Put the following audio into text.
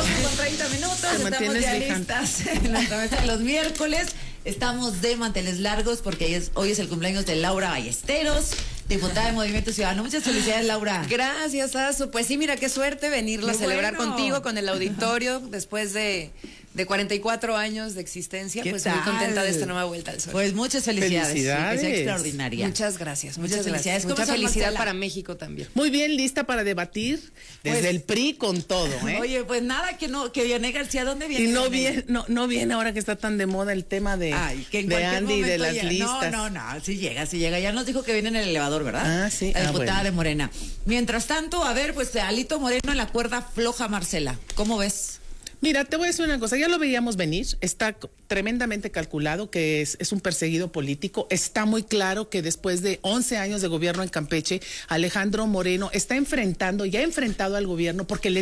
2:30. Estamos ya listas en nuestra mesa de los miércoles. Estamos de manteles largos porque hoy es el cumpleaños de Laura Ballesteros, diputada de Movimiento Ciudadano. Muchas felicidades, Laura. Gracias, Azu. Pues sí, mira, qué suerte venirla a celebrar contigo, con el auditorio, después de 44 años de existencia. Pues muy contenta de esta nueva vuelta al sol. Pues muchas felicidades. Sí, que sea extraordinaria. Muchas gracias. Muchas felicidades. Mucha felicidad para México también. Muy bien, lista para debatir desde el PRI con todo, ¿eh? Oye, pues nada, que Vianney García, ¿dónde viene? Y no viene ahora que está tan de moda el tema de Andy y de las listas. No, sí llega. Ya nos dijo que viene en el elevador, ¿verdad? Ah, sí. La diputada de Morena. Mientras tanto, a ver, pues Alito Moreno en la cuerda floja, Marcela. ¿Cómo ves? Mira, te voy a decir una cosa, ya lo veíamos venir, está tremendamente calculado que es un perseguido político, está muy claro que después de 11 años de gobierno en Campeche, Alejandro Moreno está ya ha enfrentado al gobierno porque les